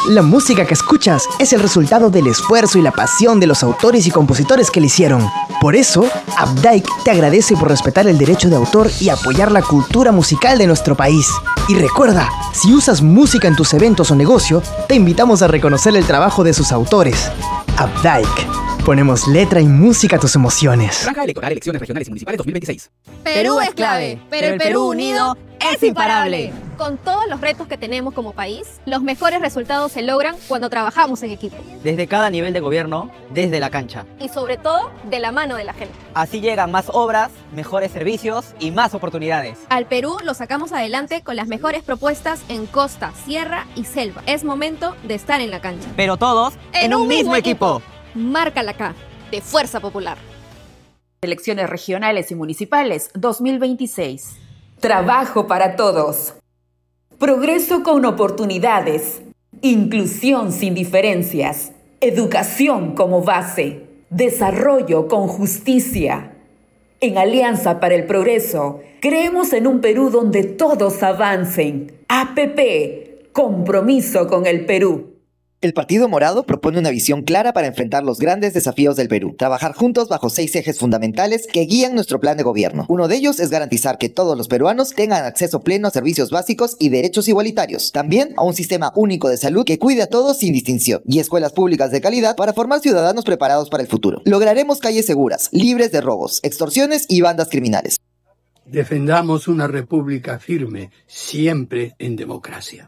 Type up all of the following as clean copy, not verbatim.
La música que escuchas es el resultado del esfuerzo y la pasión de los autores y compositores que la hicieron. Por eso, Updike te agradece por respetar el derecho de autor y apoyar la cultura musical de nuestro país. Y recuerda, si usas música en tus eventos o negocio, te invitamos a reconocer el trabajo de sus autores. Updike. Ponemos letra y música a tus emociones. Franja electoral, elecciones regionales y municipales 2026. Perú es clave, pero el Perú unido es imparable. Con todos los retos que tenemos como país, los mejores resultados se logran cuando trabajamos en equipo. Desde cada nivel de gobierno, desde la cancha. Y sobre todo, de la mano de la gente. Así llegan más obras, mejores servicios y más oportunidades. Al Perú lo sacamos adelante con las mejores propuestas en costa, sierra y selva. Es momento de estar en la cancha. Pero todos en un mismo equipo. Marca la K, de Fuerza Popular. Elecciones regionales y municipales 2026. Trabajo para todos. Progreso con oportunidades. Inclusión sin diferencias. Educación como base. Desarrollo con justicia. En Alianza para el Progreso, creemos en un Perú donde todos avancen. APP, compromiso con el Perú. El Partido Morado propone una visión clara para enfrentar los grandes desafíos del Perú. Trabajar juntos bajo 6 ejes fundamentales que guían nuestro plan de gobierno. Uno de ellos es garantizar que todos los peruanos tengan acceso pleno a servicios básicos y derechos igualitarios. También a un sistema único de salud que cuide a todos sin distinción. Y escuelas públicas de calidad para formar ciudadanos preparados para el futuro. Lograremos calles seguras, libres de robos, extorsiones y bandas criminales. Defendamos una república firme, siempre en democracia.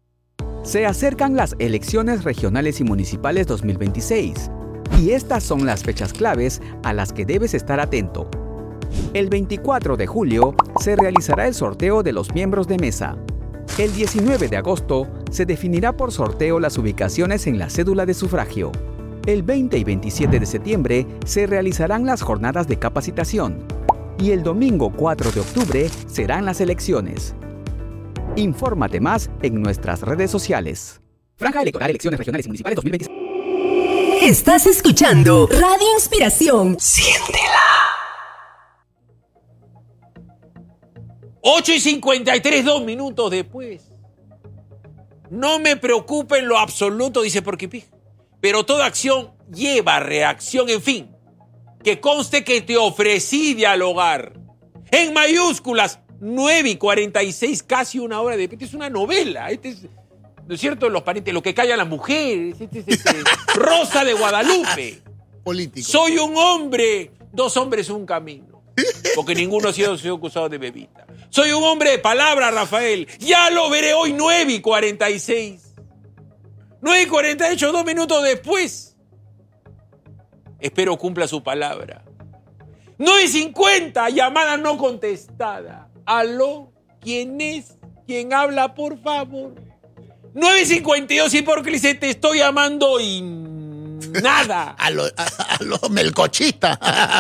Se acercan las elecciones regionales y municipales 2026 y estas son las fechas claves a las que debes estar atento. El 24 de julio se realizará el sorteo de los miembros de mesa. El 19 de agosto se definirá por sorteo las ubicaciones en la cédula de sufragio. El 20 y 27 de septiembre se realizarán las jornadas de capacitación y el domingo 4 de octubre serán las elecciones. Infórmate más en nuestras redes sociales. Franja electoral, elecciones regionales y municipales 2026. Estás escuchando Radio Inspiración. Siéntela. 8:53, 2 minutos después. No me preocupa en lo absoluto, dice Porky, pero toda acción lleva reacción, en fin. Que conste que te ofrecí dialogar. En mayúsculas. 9:46, casi una hora de... Esta es una novela. ¿No es cierto? Los parientes, lo que callan las mujeres. Rosa de Guadalupe. Político. Soy un hombre. 2 hombres, un camino. Porque ninguno ha sido acusado de bebida. Soy un hombre de palabra, Rafael. Ya lo veré hoy, 9:46. 9:48, 2 minutos después. Espero cumpla su palabra. 9:50, llamada no contestada. Aló, ¿quién es? ¿Quién habla, por favor? 9:52, y porque dice, te estoy llamando y nada. a lo melcochista.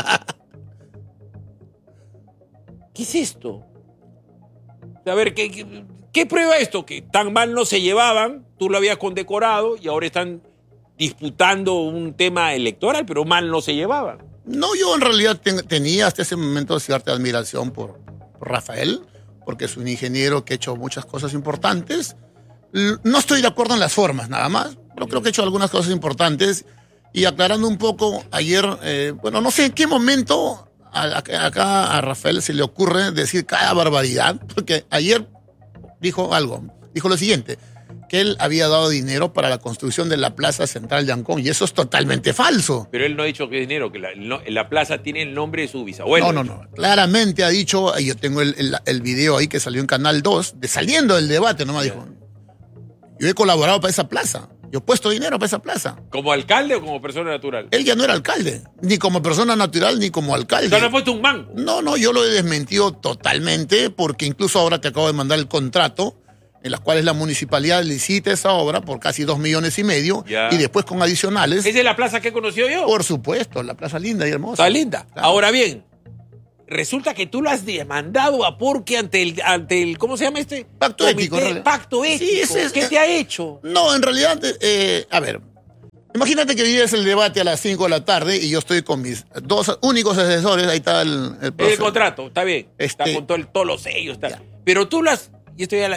¿Qué es esto? A ver, ¿qué prueba esto? Que tan mal no se llevaban, tú lo habías condecorado y ahora están disputando un tema electoral, pero mal no se llevaban. No, yo en realidad tenía hasta ese momento cierta admiración por Rafael, porque es un ingeniero que ha hecho muchas cosas importantes. No estoy de acuerdo en las formas, nada más, pero creo que ha hecho algunas cosas importantes. Y aclarando un poco, ayer, no sé en qué momento acá a Rafael se le ocurre decir cada barbaridad, porque ayer dijo lo siguiente, que él había dado dinero para la construcción de la Plaza Central de Ancón, y eso es totalmente falso. Pero él no ha dicho que es dinero, que la plaza tiene el nombre de su bisabuelo. No. Claramente ha dicho, y yo tengo el video ahí que salió en Canal 2, saliendo del debate, nomás dijo, yo he colaborado para esa plaza, yo he puesto dinero para esa plaza. ¿Como alcalde o como persona natural? Él ya no era alcalde, ni como persona natural, ni como alcalde. ¿No le ha puesto un mango? No, yo lo he desmentido totalmente, porque incluso ahora te acabo de mandar el contrato, en las cuales la municipalidad licita esa obra por casi 2,5 millones y después con adicionales. ¿Esa es la plaza que he conocido yo? Por supuesto, la plaza linda y hermosa. Está linda. Claro. Ahora bien, resulta que tú lo has demandado a Porky ante el ¿cómo se llama este? Pacto ético. Pacto ético. Sí, ¿Qué te ha hecho? No, en realidad, a ver, imagínate que hoy es el debate a las 5 de la tarde y yo estoy con mis 2 únicos asesores, ahí está el contrato, está bien, está con todos los sellos. Está. Pero tú lo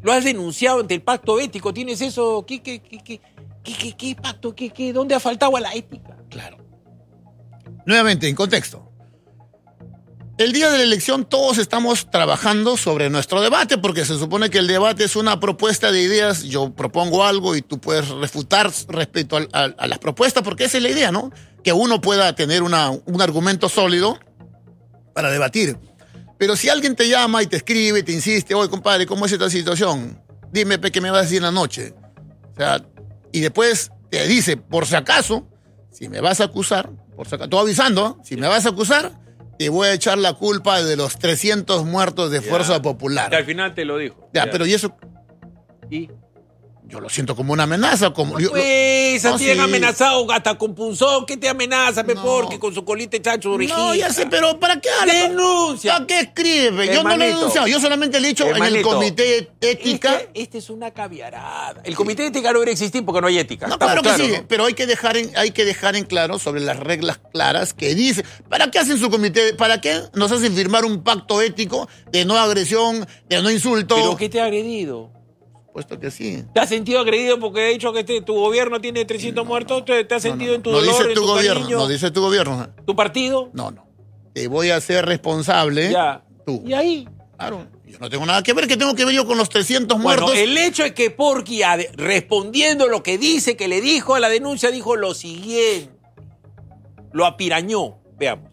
Lo has denunciado ante el pacto ético. ¿Tienes eso? ¿Qué pacto? ¿Dónde ha faltado a la ética? Claro. Nuevamente, en contexto. El día de la elección todos estamos trabajando sobre nuestro debate, porque se supone que el debate es una propuesta de ideas. Yo propongo algo y tú puedes refutar respecto a las propuestas, porque esa es la idea, ¿no? Que uno pueda tener un argumento sólido para debatir. Pero si alguien te llama y te escribe, te insiste, oye, compadre, ¿cómo es esta situación? Dime qué me vas a decir en la noche. O sea, y después te dice, por si acaso, si me vas a acusar, estoy avisando, si me vas a acusar, te voy a echar la culpa de los 300 muertos de Fuerza Popular. Y al final te lo dijo. Ya, pero ¿y eso? ¿Y? Yo lo siento como una amenaza. Pues, a ti han amenazado hasta con punzón. ¿Qué te amenaza, porque con su colita echada su orejita? No, ya sé, pero ¿para qué habla? ¡Denuncia! ¿Para qué escribe? Yo no lo he denunciado. Yo solamente le he dicho en el comité ética. Este es una caviarada. El comité ética no debería existir porque no hay ética. No, claro que sí, ¿no? Pero hay que dejar en claro sobre las reglas claras que dice. ¿Para qué hacen su comité? ¿Para qué nos hacen firmar un pacto ético de no agresión, de no insulto? ¿Pero qué te ha agredido? Puesto que sí. ¿Te has sentido agredido porque he dicho que tu gobierno tiene 300 muertos? ¿Te has sentido en tu dolor, dice en tu gobierno, cariño? No dice tu gobierno. ¿Tu partido? No. Te voy a hacer responsable. Ya. Tú. ¿Y ahí? Claro. Yo no tengo nada que ver. ¿Qué tengo que ver yo con los 300 muertos? Bueno, el hecho es que Porky, respondiendo lo que dice, que le dijo a la denuncia, dijo lo siguiente. Lo apirañó. Veamos.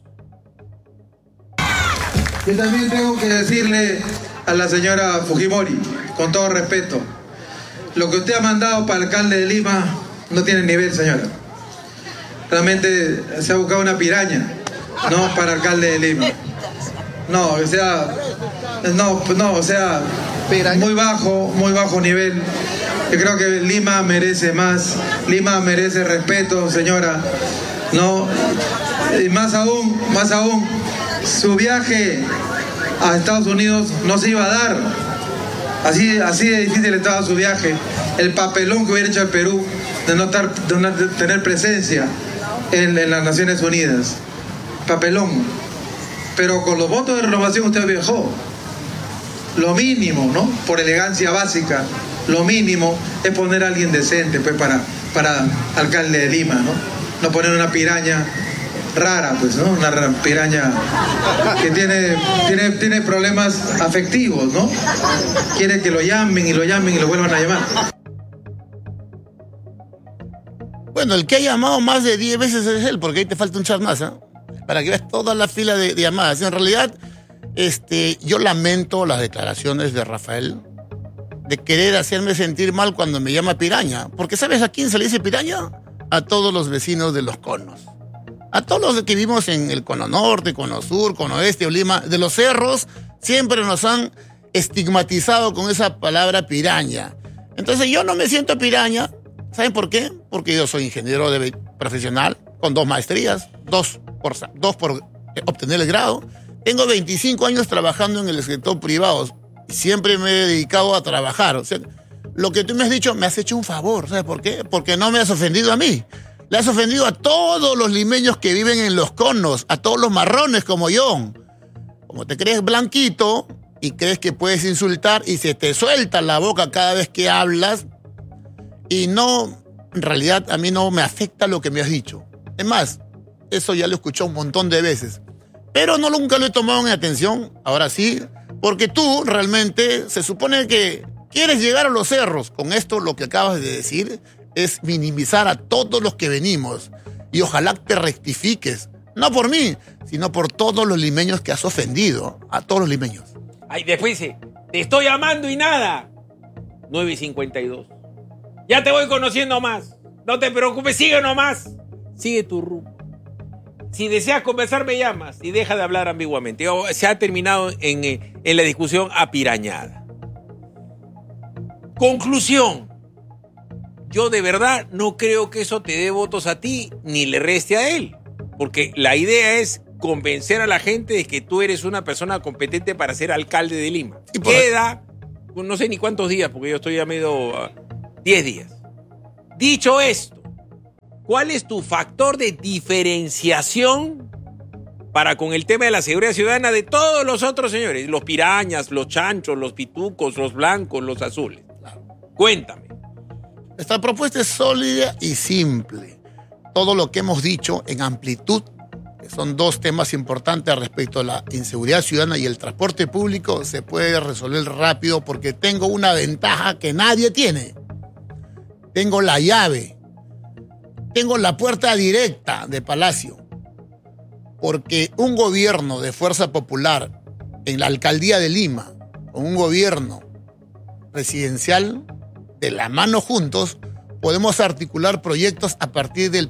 Yo también tengo que decirle a la señora Fujimori, con todo respeto, lo que usted ha mandado para el alcalde de Lima no tiene nivel, señora. Realmente se ha buscado una piraña, no para el alcalde de Lima. No, o sea, muy bajo nivel. Yo creo que Lima merece más, Lima merece respeto, señora. No, y más aún, su viaje a Estados Unidos no se iba a dar. Así de difícil estaba su viaje. El papelón que hubiera hecho el Perú de no tener presencia en las Naciones Unidas. Papelón. Pero con los votos de renovación usted viajó. Lo mínimo, ¿no? Por elegancia básica, lo mínimo es poner a alguien decente, pues, para alcalde de Lima, ¿no? No poner una piraña rara, pues, ¿no? Una piraña que tiene problemas afectivos, ¿no? Quiere que lo llamen y lo vuelvan a llamar. Bueno, el que ha llamado más de 10 veces es él, porque ahí te falta un chat más, ¿eh? Para que veas toda la fila de llamadas. En realidad, yo lamento las declaraciones de Rafael de querer hacerme sentir mal cuando me llama piraña. Porque ¿sabes a quién se le dice piraña? A todos los vecinos de los conos. A todos los que vivimos en el cono norte, cono sur, cono oeste, Lima, de los cerros, siempre nos han estigmatizado con esa palabra piraña. Entonces yo no me siento piraña. ¿Saben por qué? Porque yo soy ingeniero profesional con 2 maestrías, 2 por obtener el grado. Tengo 25 años trabajando en el sector privado. Siempre me he dedicado a trabajar. O sea, lo que tú me has dicho, me has hecho un favor. ¿Sabes por qué? Porque no me has ofendido a mí. Le has ofendido a todos los limeños que viven en los conos, a todos los marrones como yo. Como te crees blanquito y crees que puedes insultar y se te suelta la boca cada vez que hablas y no, en realidad a mí no me afecta lo que me has dicho. Es más, eso ya lo he escuchado un montón de veces. Pero nunca lo he tomado en atención, ahora sí, porque tú realmente se supone que quieres llegar a los cerros. Con esto lo que acabas de decir es minimizar a todos los que venimos. Y ojalá te rectifiques, no por mí, sino por todos los limeños que has ofendido, a todos los limeños. Ay, después dice, te estoy llamando y nada. 9:52. Ya te voy conociendo más. No te preocupes, sigue nomás. Sigue tu rumbo. Si deseas conversar, me llamas y deja de hablar ambiguamente. Se ha terminado en la discusión apirañada. Conclusión. Yo de verdad no creo que eso te dé votos a ti ni le reste a él. Porque la idea es convencer a la gente de que tú eres una persona competente para ser alcalde de Lima. Queda, no sé ni cuántos días, porque yo estoy a medio 10 días. Dicho esto, ¿cuál es tu factor de diferenciación para con el tema de la seguridad ciudadana de todos los otros señores, los pirañas, los chanchos, los pitucos, los blancos, los azules. Cuéntame. Esta propuesta es sólida y simple. Todo lo que hemos dicho en amplitud, que son dos temas importantes respecto a la inseguridad ciudadana y el transporte público, se puede resolver rápido porque tengo una ventaja que nadie tiene. Tengo la llave. Tengo la puerta directa de Palacio. Porque un gobierno de fuerza popular en la alcaldía de Lima, con un gobierno presidencial, de la mano juntos, podemos articular proyectos a partir del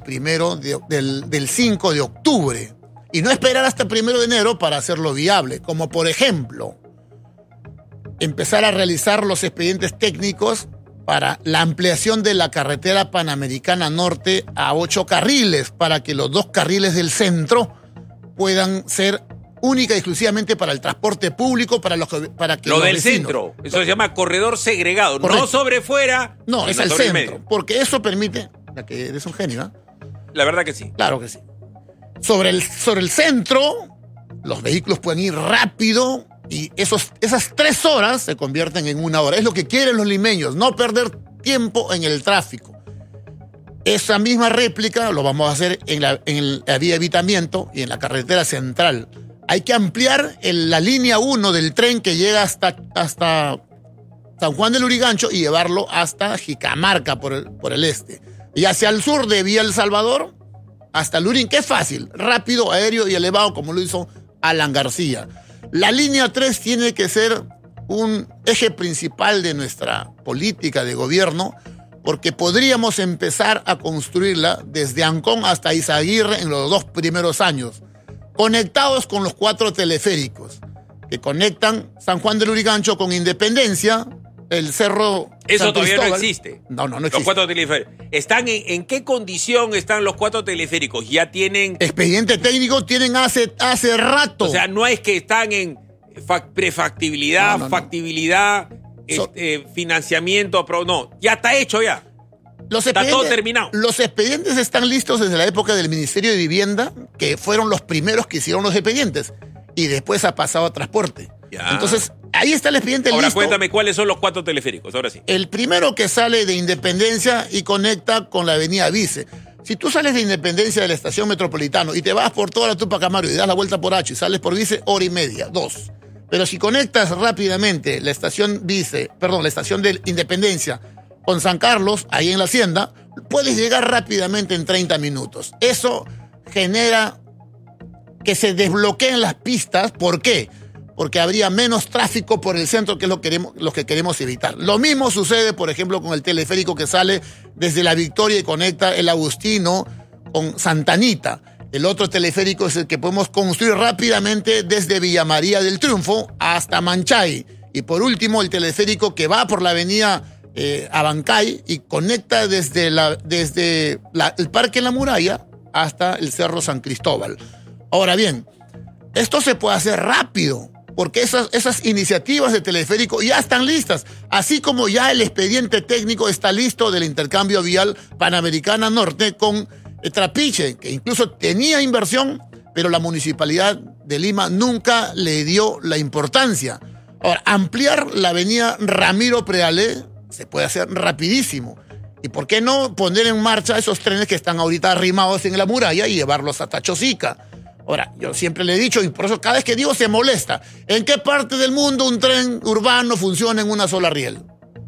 5 de octubre. Y no esperar hasta el 1 de enero para hacerlo viable. Como por ejemplo, empezar a realizar los expedientes técnicos para la ampliación de la carretera Panamericana Norte a 8 carriles, para que los 2 carriles del centro puedan ser única y exclusivamente para el transporte público, para que lo los del vecinos. centro, eso se llama corredor segregado, Correcto. no sobre fuera. No, es sino el sobre centro, medio. porque eso permite, ya que eres un genio, ¿eh? La verdad que sí. Claro que sí. Sobre el centro, los vehículos pueden ir rápido y esas 3 horas se convierten en 1 hora. Es lo que quieren los limeños, no perder tiempo en el tráfico. Esa misma réplica lo vamos a hacer en la vía de evitamiento y en la carretera central. Hay que ampliar la línea 1 del tren que llega hasta San Juan del Lurigancho y llevarlo hasta Jicamarca por el este. Y hacia el sur de Vía El Salvador hasta Lurín, que es fácil, rápido, aéreo y elevado, como lo hizo Alan García. La línea 3 tiene que ser un eje principal de nuestra política de gobierno, porque podríamos empezar a construirla desde Ancón hasta Izaguirre en los 2 primeros años, conectados con los 4 teleféricos que conectan San Juan del Lurigancho con Independencia, el Cerro Eso San todavía no Cristóbal. existe. No Los existe. 4 teleféricos. ¿En qué condición están los 4 teleféricos? Ya tienen... Expediente técnico tienen hace rato. O sea, no es que están en prefactibilidad, No. factibilidad, financiamiento, no, ya está hecho ya. Está todo terminado. Los expedientes están listos desde la época del Ministerio de Vivienda, que fueron los primeros que hicieron los expedientes, y después ha pasado a transporte. Ya. Entonces, ahí está el expediente Ahora listo. cuéntame cuáles son los 4 teleféricos, ahora sí. El primero que sale de Independencia y conecta con la avenida Vice. Si tú sales de Independencia de la estación Metropolitano y te vas por toda la Tupac Amaru y das la vuelta por H y sales por Vice, 1:30, 2. Pero si conectas rápidamente la estación de Independencia con San Carlos, ahí en la Hacienda, puedes llegar rápidamente en 30 minutos. Eso genera que se desbloqueen las pistas. ¿Por qué? Porque habría menos tráfico por el centro, que es lo que queremos evitar. Lo mismo sucede, por ejemplo, con el teleférico que sale desde La Victoria y conecta el Agustino con Santa Anita. El otro teleférico es el que podemos construir rápidamente desde Villa María del Triunfo hasta Manchay. Y por último, el teleférico que va por la avenida Abancay y conecta desde el Parque La Muralla hasta el Cerro San Cristóbal. Ahora bien, esto se puede hacer rápido, porque esas iniciativas de teleférico ya están listas, así como ya el expediente técnico está listo del intercambio vial Panamericana Norte con Trapiche, que incluso tenía inversión, pero la Municipalidad de Lima nunca le dio la importancia. Ahora, ampliar la avenida Ramiro Prealé se puede hacer rapidísimo. ¿Y por qué no poner en marcha esos trenes que están ahorita arrimados en la muralla y llevarlos hasta Chosica? Ahora, yo siempre le he dicho, y por eso cada vez que digo se molesta, ¿en qué parte del mundo un tren urbano funciona en una sola riel?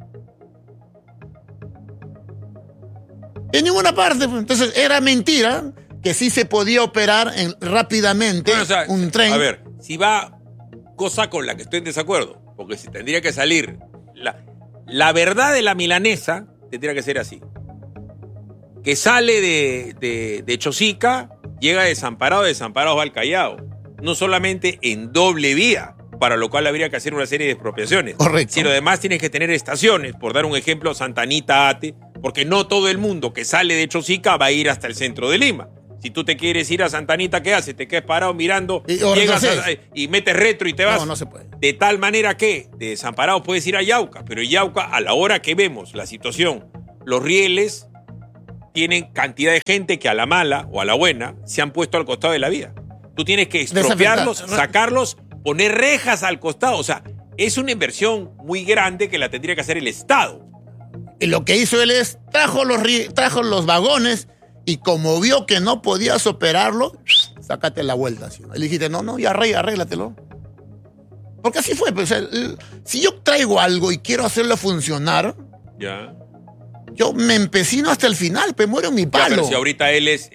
En ninguna parte. Entonces era mentira que sí se podía operar rápidamente un tren. A ver, si va cosa con la que estoy en desacuerdo, porque si tendría que salir la verdad de la milanesa, tendría que ser así. Que sale de Chosica, llega a Desamparados va al Callao. No solamente en doble vía, para lo cual habría que hacer una serie de expropiaciones. Correcto. Sino además tienes que tener estaciones, por dar un ejemplo, Santa Anita, Ate, porque no todo el mundo que sale de Chosica va a ir hasta el centro de Lima. Si tú te quieres ir a Santa Anita, ¿qué haces? Te quedas parado mirando, llegas y metes retro y te vas. No se puede. De tal manera que de Desamparados puedes ir a Yauca, pero Yauca, a la hora que vemos la situación, los rieles tienen cantidad de gente que a la mala o a la buena se han puesto al costado de la vía. Tú tienes que expropiarlos, sacarlos, poner rejas al costado. O sea, es una inversión muy grande que la tendría que hacer el Estado. Y lo que hizo él es, trajo los vagones y como vio que no podías operarlo, sácate la vuelta. ¿Sí? Le dijiste, no, ya arréglatelo. Porque así fue. Pues, si yo traigo algo y quiero hacerlo funcionar, ya. Yo me empecino hasta el final, pues muero en mi palo. Ya, pero si ahorita él es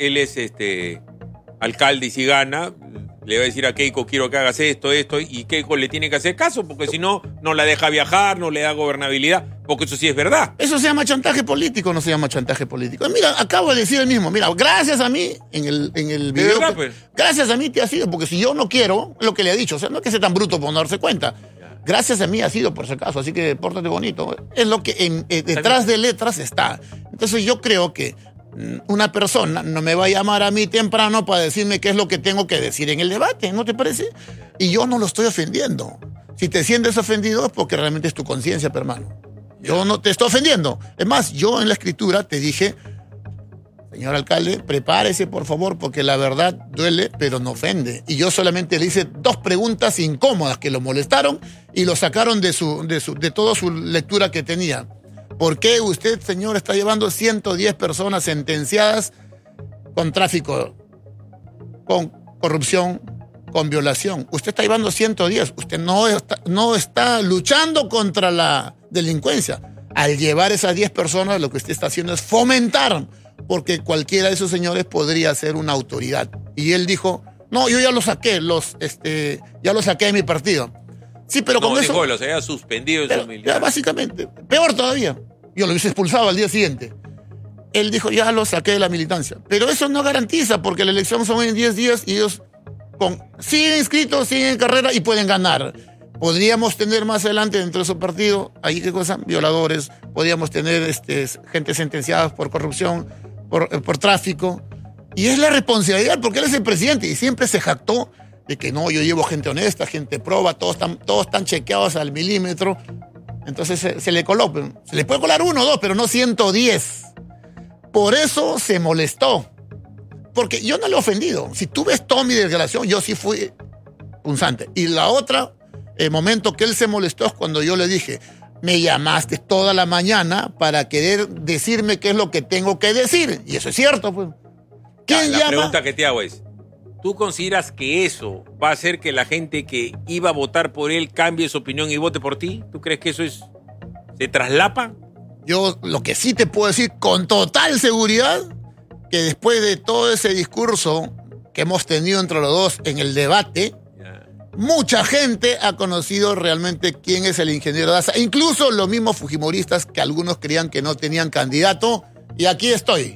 alcalde y si gana, le va a decir a Keiko, quiero que hagas esto, y Keiko le tiene que hacer caso, porque si no, no la deja viajar, no le da gobernabilidad, porque eso sí es verdad. Eso se llama chantaje político, no se llama chantaje político. Mira, acabo de decir el mismo, mira, gracias a mí, en el video, verdad, pues? Gracias a mí te ha sido, porque si yo no quiero, lo que le he dicho, o sea, no es que sea tan bruto por no darse cuenta. Gracias a mí ha sido, por si acaso, así que pórtate bonito. Es lo que detrás de letras está. Entonces yo creo que una persona no me va a llamar a mí temprano para decirme qué es lo que tengo que decir en el debate, ¿no te parece? Y yo no lo estoy ofendiendo. Si te sientes ofendido es porque realmente es tu conciencia, hermano. Yo no te estoy ofendiendo. Es más, yo en la escritura te dije, señor alcalde, prepárese por favor porque la verdad duele pero no ofende. Y yo solamente le hice 2 preguntas incómodas que lo molestaron y lo sacaron de toda su lectura que tenía. ¿Por qué usted, señor, está llevando 110 personas sentenciadas con tráfico, con corrupción, con violación? Usted está llevando 110. Usted no está luchando contra la delincuencia. Al llevar esas 10 personas, lo que usted está haciendo es fomentar, porque cualquiera de esos señores podría ser una autoridad. Y él dijo, no, yo ya lo saqué, ya lo saqué de mi partido. Sí, pero no, con dijo, eso... los había suspendido pero, su militar. Ya, básicamente, peor todavía. Yo lo hubiese expulsado al día siguiente. Él dijo, ya lo saqué de la militancia. Pero eso no garantiza, porque la elección son en 10 días y ellos siguen inscritos, siguen en carrera y pueden ganar. Podríamos tener más adelante dentro de su partido, ahí qué cosa, violadores, podríamos tener gente sentenciada por corrupción, por tráfico. Y es la responsabilidad, porque él es el presidente y siempre se jactó de que no, yo llevo gente honesta, gente proba, todos están chequeados al milímetro. Entonces se le coló. Se le puede colar 1 o 2, pero no 110. Por eso se molestó. Porque yo no le he ofendido. Si tú ves toda mi declaración, yo sí fui punzante. Y la otra, el momento que él se molestó es cuando yo le dije, me llamaste toda la mañana para querer decirme qué es lo que tengo que decir. Y eso es cierto, pues. La pregunta que te hago es, ¿tú consideras que eso va a hacer que la gente que iba a votar por él cambie su opinión y vote por ti? ¿Tú crees que eso se traslapa? Yo lo que sí te puedo decir con total seguridad, que después de todo ese discurso que hemos tenido entre los dos en el debate, mucha gente ha conocido realmente quién es el ingeniero Daza. Incluso los mismos fujimoristas que algunos creían que no tenían candidato. Y aquí estoy.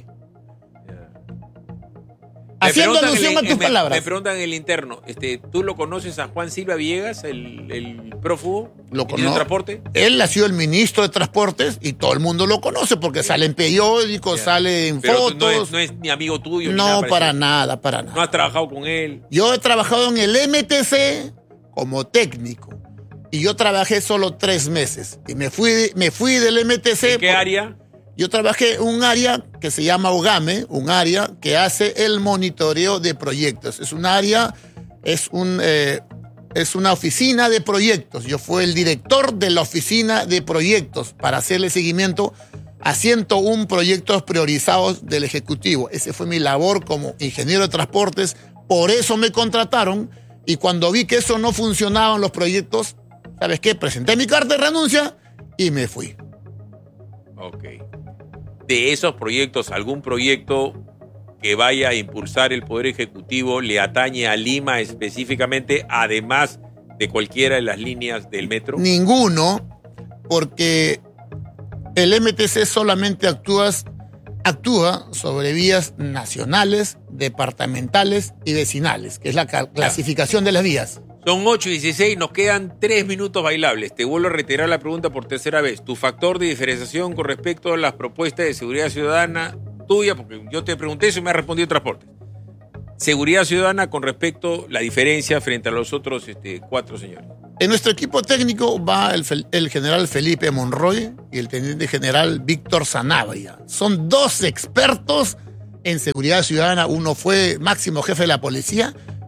Haciendo alusión a tus palabras. Me preguntan en el interno, ¿tú lo conoces a Juan Silva Villegas, el prófugo? Lo conozco. ¿De transporte? Él ha sido el ministro de Transportes y todo el mundo lo conoce porque sale en periódicos, sale en fotos. No es ni amigo tuyo. No, ni para nada. ¿No has trabajado con él? Yo he trabajado en el MTC como técnico y yo trabajé solo 3 meses y me fui del MTC. ¿En qué área? Yo trabajé en un área que se llama OGAME, un área que hace el monitoreo de proyectos. Es un área, es una oficina de proyectos. Yo fui el director de la oficina de proyectos para hacerle seguimiento a 101 proyectos priorizados del Ejecutivo. Esa fue mi labor como ingeniero de transportes. Por eso me contrataron y cuando vi que eso no funcionaba en los proyectos, ¿sabes qué? Presenté mi carta de renuncia y me fui. Ok. De esos proyectos, ¿algún proyecto que vaya a impulsar el Poder Ejecutivo le atañe a Lima específicamente, además de cualquiera de las líneas del metro? Ninguno, porque el MTC solamente actúa sobre vías nacionales, departamentales y vecinales, que es la clasificación de las vías. Son 8:16, nos quedan 3 minutos bailables. Te vuelvo a reiterar la pregunta por tercera vez. Tu factor de diferenciación con respecto a las propuestas de seguridad ciudadana tuya, porque yo te pregunté eso y me has respondido transporte. Seguridad ciudadana con respecto a la diferencia frente a los otros 4 señores. En nuestro equipo técnico va el general Felipe Monroy y el teniente general Víctor Sanabria. Son 2 expertos en seguridad ciudadana. Uno fue máximo jefe de la policía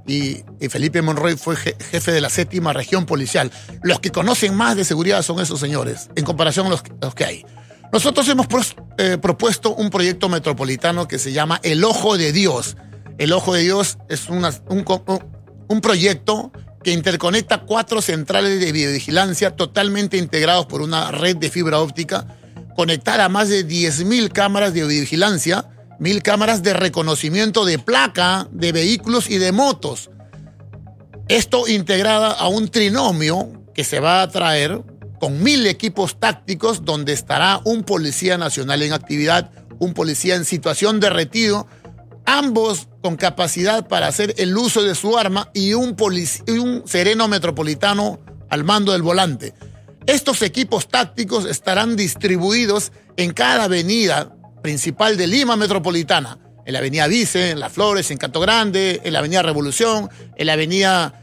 y Felipe Monroy fue jefe de la 7ª región policial. Los que conocen más de seguridad son esos señores, en comparación a los que hay. Nosotros hemos propuesto un proyecto metropolitano que se llama El Ojo de Dios. El Ojo de Dios es un proyecto que interconecta 4 centrales de videovigilancia totalmente integrados por una red de fibra óptica, conectada a más de 10.000 cámaras de videovigilancia, 1.000 cámaras de reconocimiento de placa de vehículos y de motos. Esto integrada a un trinomio que se va a traer con 1.000 equipos tácticos, donde estará un policía nacional en actividad, un policía en situación de retiro, ambos con capacidad para hacer el uso de su arma, y un sereno metropolitano al mando del volante. Estos equipos tácticos estarán distribuidos en cada avenida principal de Lima metropolitana, en la avenida Vice, en Las Flores, en Canto Grande, en la avenida Revolución, en la avenida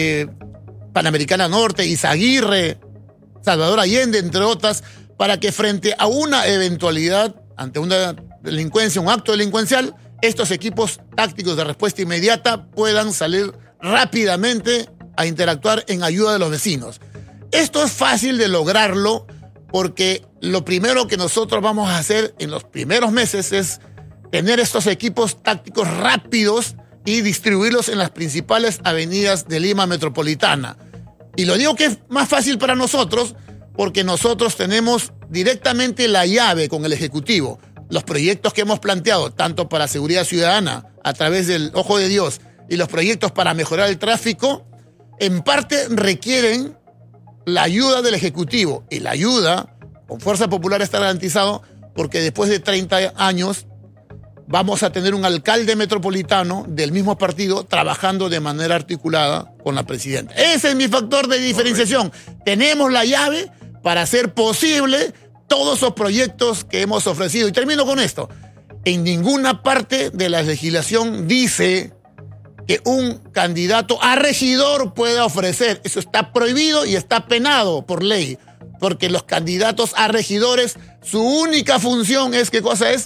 Panamericana Norte, Izaguirre, Salvador Allende, entre otras, para que frente a una eventualidad, ante una delincuencia, un acto delincuencial, estos equipos tácticos de respuesta inmediata puedan salir rápidamente a interactuar en ayuda de los vecinos. Esto es fácil de lograrlo porque lo primero que nosotros vamos a hacer en los primeros meses es tener estos equipos tácticos rápidos y distribuirlos en las principales avenidas de Lima metropolitana. Y lo digo que es más fácil para nosotros porque nosotros tenemos directamente la llave con el Ejecutivo. Los proyectos que hemos planteado, tanto para seguridad ciudadana, a través del Ojo de Dios, y los proyectos para mejorar el tráfico, en parte requieren la ayuda del Ejecutivo. Y la ayuda con Fuerza Popular está garantizado porque después de 30 años vamos a tener un alcalde metropolitano del mismo partido trabajando de manera articulada con la presidenta. Ese es mi factor de diferenciación. Tenemos la llave para hacer posible todos esos proyectos que hemos ofrecido. Y termino con esto. En ninguna parte de la legislación dice que un candidato a regidor pueda ofrecer. Eso está prohibido y está penado por ley. Porque los candidatos a regidores, su única función es, ¿qué cosa es?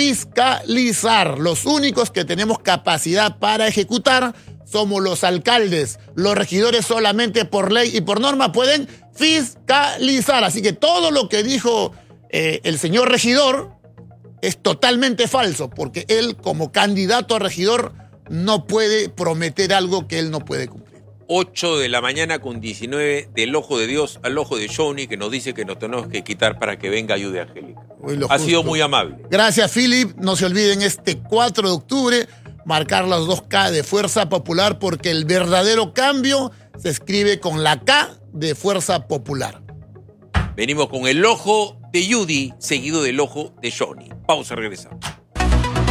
Fiscalizar. Los únicos que tenemos capacidad para ejecutar somos los alcaldes. Los regidores solamente por ley y por norma pueden fiscalizar. Así que todo lo que dijo el señor regidor es totalmente falso, porque él como candidato a regidor no puede prometer algo que él no puede cumplir. 8:19 del Ojo de Dios al Ojo de Johnny, que nos dice que nos tenemos que quitar para que venga ayude a Angélica. Ha sido muy amable. Gracias, Philip. No se olviden este 4 de octubre marcar las 2K de Fuerza Popular, porque el verdadero cambio se escribe con la K de Fuerza Popular. Venimos con el Ojo de Judy, seguido del Ojo de Johnny. Pausa, regresamos.